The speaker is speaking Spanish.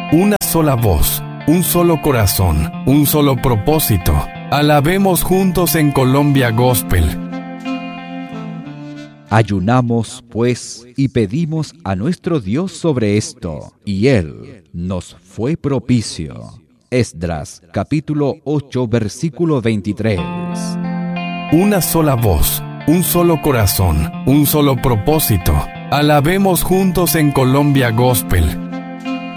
Una sola voz, un solo corazón, un solo propósito. Alabemos juntos en Colombia Gospel. Ayunamos, pues, y pedimos a nuestro Dios sobre esto, y Él nos fue propicio. Esdras, capítulo 8, versículo 23. Una sola voz, un solo corazón, un solo propósito. Alabemos juntos en Colombia Gospel.